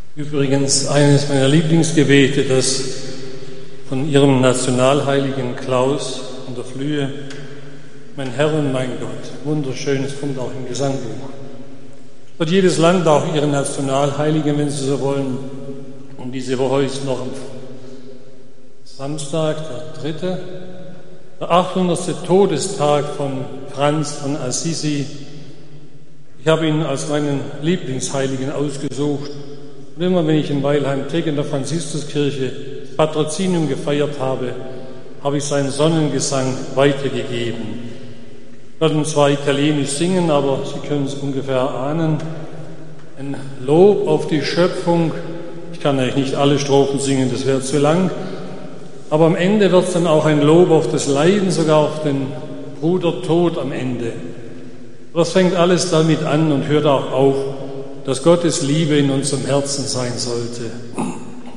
Übrigens eines meiner Lieblingsgebete, das von ihrem Nationalheiligen Klaus von der Flühe, mein Herr und mein Gott, wunderschön, es kommt auch im Gesangbuch. Wird jedes Land auch ihre Nationalheiligen, wenn sie so wollen. Und diese Woche ist noch am Samstag, der 3., der 800. Todestag von Franz von Assisi. Ich habe ihn als meinen Lieblingsheiligen ausgesucht. Und immer wenn ich in Weilheim-Teck in der Franziskuskirche Patrozinium gefeiert habe, habe ich seinen Sonnengesang weitergegeben. Wir werden zwar Italienisch singen, aber Sie können es ungefähr ahnen. Ein Lob auf die Schöpfung. Ich kann eigentlich nicht alle Strophen singen, das wäre zu lang. Aber am Ende wird es dann auch ein Lob auf das Leiden, sogar auf den Bruder Tod am Ende. Das fängt alles damit an und hört auch auf, dass Gottes Liebe in unserem Herzen sein sollte.